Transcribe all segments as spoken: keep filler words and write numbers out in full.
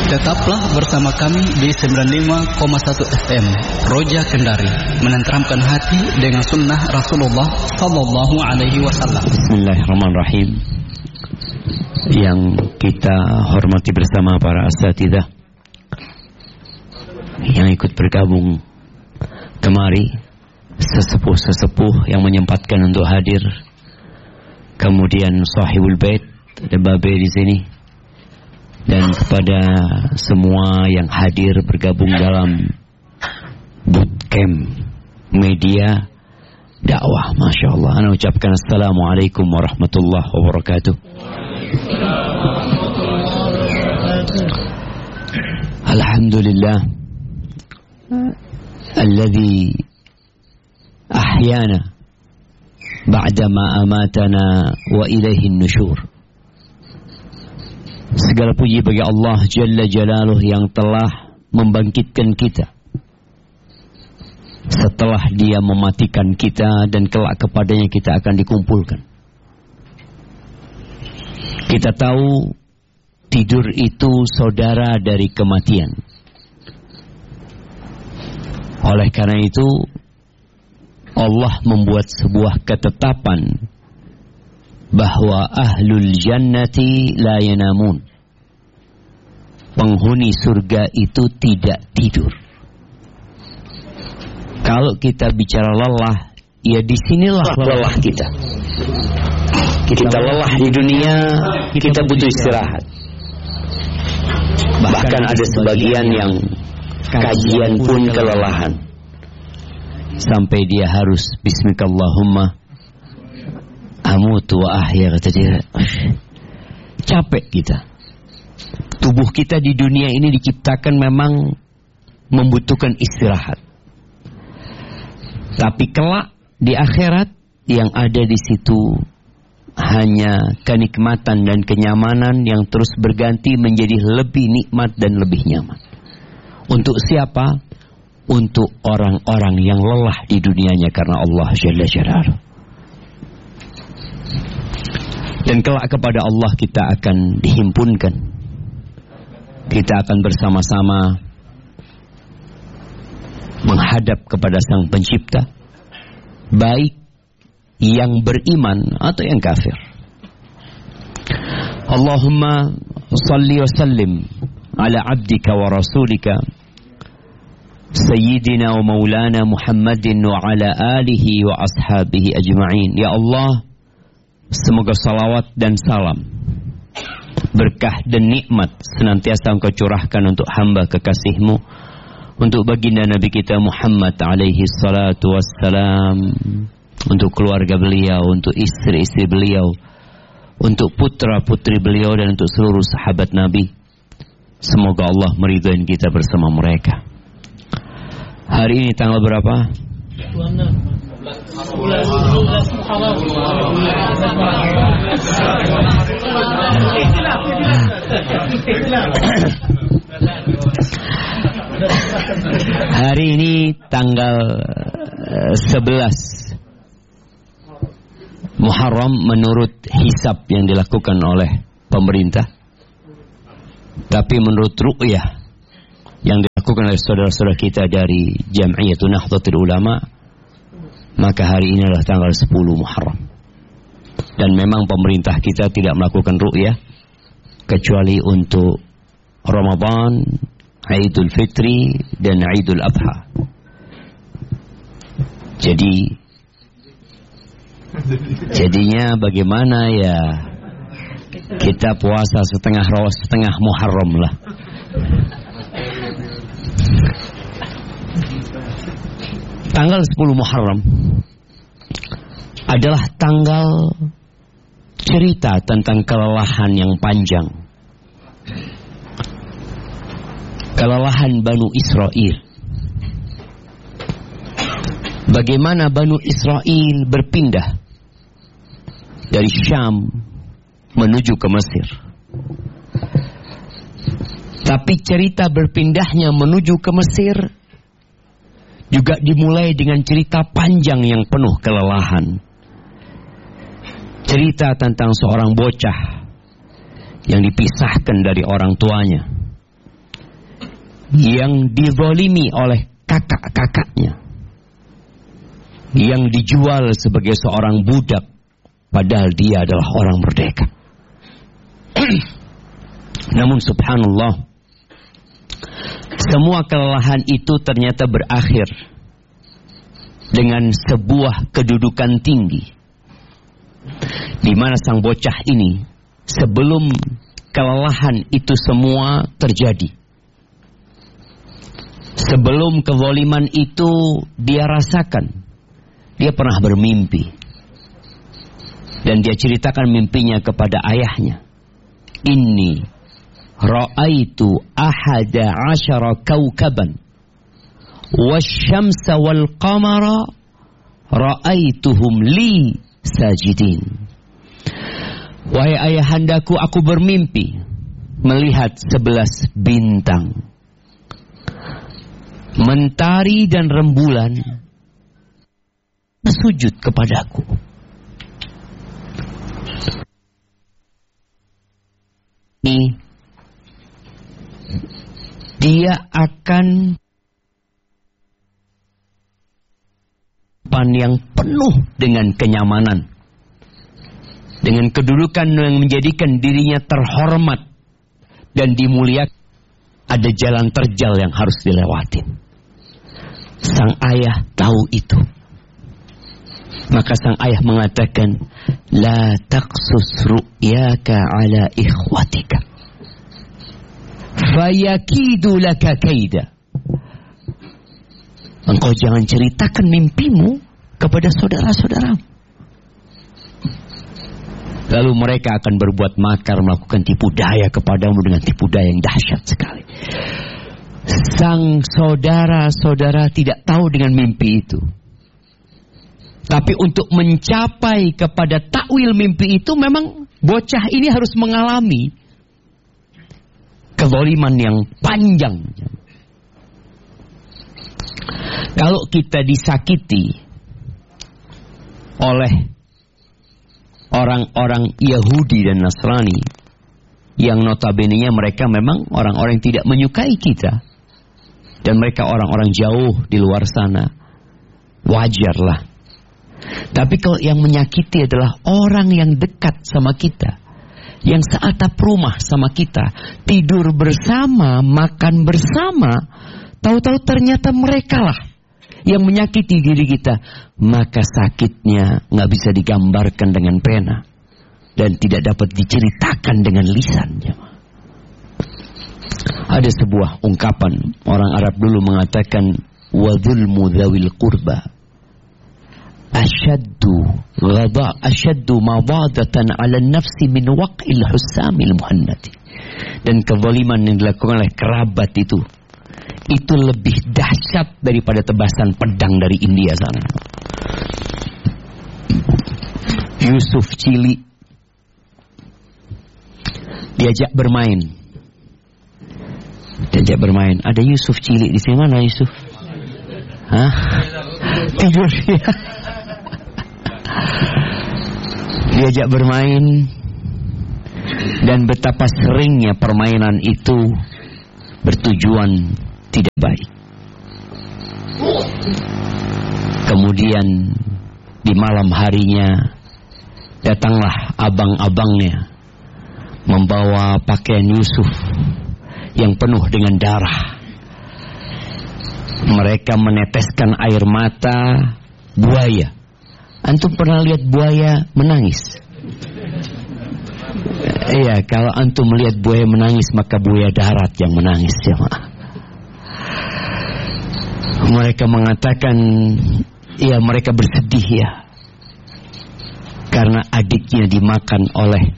Tetaplah bersama kami di sembilan puluh lima koma satu F M Roja Kendari, menenteramkan hati dengan sunnah Rasulullah Sallallahu Alaihi Wasallam. Bismillahirrahmanirrahim. Yang kita hormati bersama para asatidzah yang ikut bergabung kemari, sesepuh-sesepuh yang menyempatkan untuk hadir, kemudian sahibul bait, ada babe di sini, dan kepada semua yang hadir bergabung dalam bootcamp media dakwah. Masya Allah, ana ucapkan assalamualaikum warahmatullahi wabarakatuh. Alhamdulillah alladzi ahyana ba'dama amatana wa ilaihin nusyur. Segala puji bagi Allah Jalla Jalaluh yang telah membangkitkan kita setelah Dia mematikan kita, dan kelak kepadanya kita akan dikumpulkan. Kita tahu tidur itu saudara dari kematian. Oleh karena itu Allah membuat sebuah ketetapan bahwa ahlul jannati la yanamun. Penghuni surga itu tidak tidur. Kalau kita bicara lelah, ya disinilah lelah kita. Kita lelah di dunia, kita butuh istirahat. Bahkan ada sebagian yang kajian pun kelelahan, sampai dia harus bismikallahumma amutu wa ahya, kata dia. Capek kita. Tubuh kita di dunia ini diciptakan memang membutuhkan istirahat. Tapi kelak di akhirat yang ada di situ hanya kenikmatan dan kenyamanan yang terus berganti menjadi lebih nikmat dan lebih nyaman. Untuk siapa? Untuk orang-orang yang lelah di dunianya karena Allah Jalla Jalaluh. Dan kelak kepada Allah kita akan dihimpunkan. Kita akan bersama-sama menghadap kepada Sang Pencipta, baik yang beriman atau yang kafir. Allahumma salli wa sallim ala abdika wa rasulika Sayyidina wa maulana Muhammadin wa ala alihi wa ashabihi ajma'in. Ya Allah, semoga salawat dan salam, berkah dan nikmat senantiasa Engkau curahkan untuk hamba kekasih-Mu, untuk baginda Nabi kita Muhammad alaihi salatu wassalam, untuk keluarga beliau, untuk istri-istri beliau, untuk putra-putri beliau, dan untuk seluruh sahabat Nabi. Semoga Allah meridhai kita bersama mereka. Hari ini tanggal berapa? Hari ini tanggal sebelas Muharram menurut hisab yang dilakukan oleh pemerintah. Tapi menurut ru'yah yang dilakukan oleh saudara-saudara kita dari Jam'iyatul Nahdlatul Ulama, maka hari ini adalah tanggal sepuluh Muharram. Dan memang pemerintah kita tidak melakukan ru'yah kecuali untuk Ramadan, Idul Fitri, dan Idul Adha. Jadi jadinya bagaimana ya, kita puasa setengah rawat setengah Muharram lah. Tanggal sepuluh Muharram adalah tanggal cerita tentang kelelahan yang panjang. Kelelahan Banu Israel. Bagaimana Banu Israel berpindah dari Syam menuju ke Mesir. Tapi cerita berpindahnya menuju ke Mesir juga dimulai dengan cerita panjang yang penuh kelelahan. Cerita tentang seorang bocah yang dipisahkan dari orang tuanya, yang dizalimi oleh kakak-kakaknya, yang dijual sebagai seorang budak, padahal dia adalah orang merdeka. Namun subhanallah, semua kelelahan itu ternyata berakhir dengan sebuah kedudukan tinggi, di mana sang bocah ini sebelum kelelahan itu semua terjadi, sebelum kezaliman itu dia rasakan, dia pernah bermimpi. Dan dia ceritakan mimpinya kepada ayahnya. Inni ra'aitu ahada asyara kawkaban wasyamsa wal qamara ra'aituhum li sajidin. Wahai ayahandaku, aku bermimpi melihat sebelas bintang, mentari dan rembulan sujud kepadaku. Ini dia akan yang penuh dengan kenyamanan, dengan kedudukan yang menjadikan dirinya terhormat dan dimuliakan. Ada jalan terjal yang harus dilewatin. Sang ayah tahu itu. Maka sang ayah mengatakan, la taqsus ru'yaka ala ikhwatika fayakidu laka kaida. Engkau jangan ceritakan mimpimu kepada saudara-saudaramu, lalu mereka akan berbuat makar, melakukan tipu daya kepadamu dengan tipu daya yang dahsyat sekali. Sang saudara-saudara tidak tahu dengan mimpi itu. Tapi untuk mencapai kepada takwil mimpi itu, memang bocah ini harus mengalami kezaliman yang panjang. Kalau kita disakiti oleh orang-orang Yahudi dan Nasrani, yang notabene-nya mereka memang orang-orang yang tidak menyukai kita, dan mereka orang-orang jauh di luar sana, wajarlah. Tapi kalau yang menyakiti adalah orang yang dekat sama kita, yang seatap rumah sama kita, tidur bersama, makan bersama, tahu-tahu ternyata mereka lah yang menyakiti diri kita, maka sakitnya nggak bisa digambarkan dengan pena dan tidak dapat diceritakan dengan lisan. Ada sebuah ungkapan orang Arab dulu mengatakan, wa dzulmu dzawil qurba asyaddu ghadha asyaddu mawadatan 'ala an-nafsi min waq'il husamil muhannati. Dan kezaliman yang dilakukan oleh kerabat itu itu lebih dahsyat daripada tebasan pedang dari India sana. Yusuf Cili diajak bermain. Diajak bermain. Ada Yusuf Cili di sini, mana Yusuf? Hah? Tidur dia. Diajak bermain, dan betapa seringnya permainan itu bertujuan tidak baik. Kemudian di malam harinya datanglah abang-abangnya membawa pakaian Yusuf yang penuh dengan darah. Mereka meneteskan air mata buaya. Antum pernah lihat buaya menangis? Iya, kalau antum melihat buaya menangis, maka buaya darat yang menangis, jemaah. Mereka mengatakan, ya mereka bersedih ya, karena adiknya dimakan oleh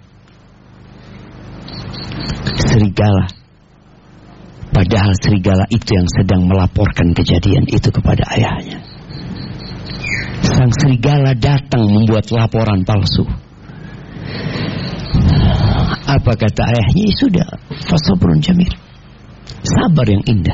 serigala. Padahal serigala itu yang sedang melaporkan kejadian itu kepada ayahnya. Sang serigala datang membuat laporan palsu. Apa kata ayahnya? Sudah, fasabrun jamil, sabar yang indah.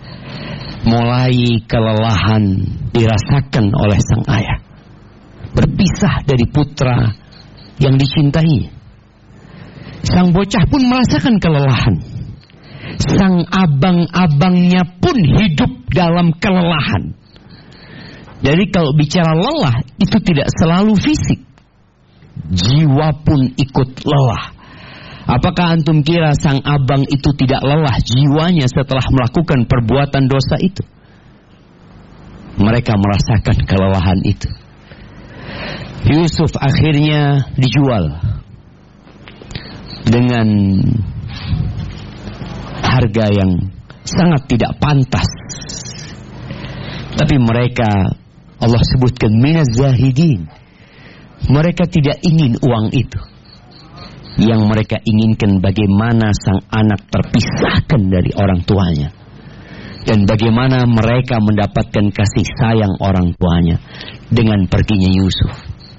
Mulai kelelahan dirasakan oleh sang ayah, berpisah dari putra yang dicintai. Sang bocah pun merasakan kelelahan. sang abang-abangnya pun hidup dalam kelelahan. Jadi kalau bicara lelah, itu tidak selalu fisik. Jiwa pun ikut lelah. Apakah antum kira sang abang itu tidak lelah jiwanya setelah melakukan perbuatan dosa itu? Mereka merasakan kelelahan itu. Yusuf akhirnya dijual dengan harga yang sangat tidak pantas. Tapi mereka, Allah sebutkan minaz zahidin. Mereka tidak ingin uang itu. Yang mereka inginkan bagaimana sang anak terpisahkan dari orang tuanya. Dan bagaimana mereka mendapatkan kasih sayang orang tuanya dengan perginya Yusuf.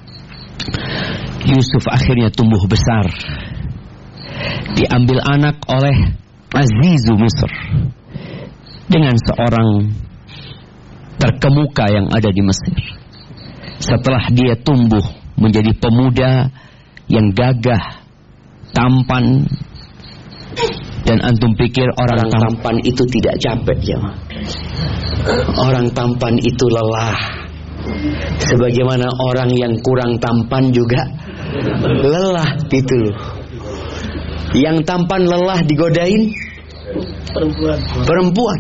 Yusuf akhirnya tumbuh besar. Diambil anak oleh Azizu Misr. Dengan seorang terkemuka yang ada di Mesir. Setelah dia tumbuh menjadi pemuda yang gagah, tampan, dan antum pikir orang, orang tampan itu tidak capek ya? Orang tampan itu lelah. Sebagaimana orang yang kurang tampan juga lelah gitu loh. Yang tampan lelah digodain perempuan. Perempuan.